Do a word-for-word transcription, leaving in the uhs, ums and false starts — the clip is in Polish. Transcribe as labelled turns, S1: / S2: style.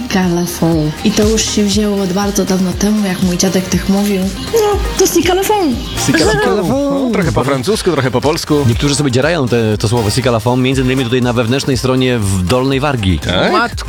S1: Calafon. I to już się wzięło od bardzo dawno temu, jak mój dziadek tak mówił. No, to si calafon.
S2: No, trochę po francusku, trochę po polsku.
S3: Niektórzy sobie dzierają te, to słowo si calafon, między innymi tutaj na wewnętrznej stronie w Dolnej Wargi.
S2: Tak?